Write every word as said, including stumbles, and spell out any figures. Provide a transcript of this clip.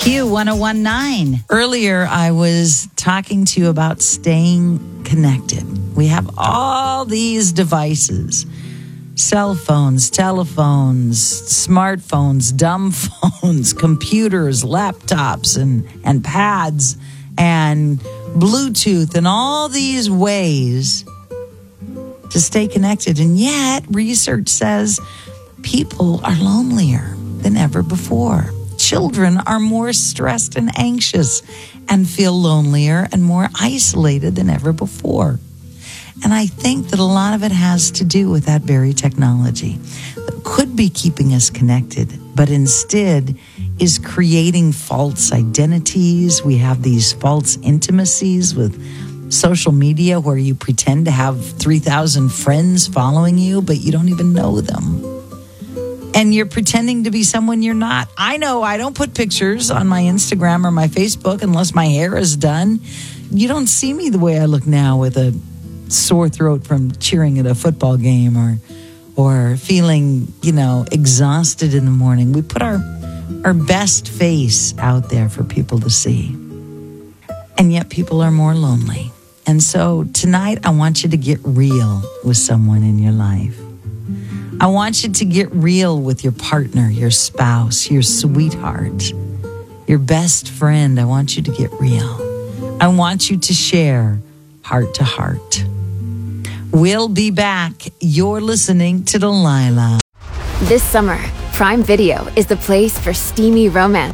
Q one oh one point nine. Earlier, I was talking to you about staying connected. We have all these devices. Cell phones, telephones, smartphones, dumb phones, computers, laptops, and, and pads, and Bluetooth, and all these ways to stay connected. And yet, research says people are lonelier than ever before. Children are more stressed and anxious and feel lonelier and more isolated than ever before. And I think that a lot of it has to do with that very technology that could be keeping us connected, but instead is creating false identities. We have these false intimacies with social media where you pretend to have three thousand friends following you, but you don't even know them. And you're pretending to be someone you're not. I know I don't put pictures on my Instagram or my Facebook unless my hair is done. You don't see me the way I look now with a sore throat from cheering at a football game or or feeling, you know, exhausted in the morning. We put our our best face out there for people to see. And yet people are more lonely. And so tonight I want you to get real with someone in your life. I want you to get real with your partner, your spouse, your sweetheart, your best friend. I want you to get real. I want you to share heart to heart. We'll be back. You're listening to Delilah. This summer, Prime Video is the place for steamy romance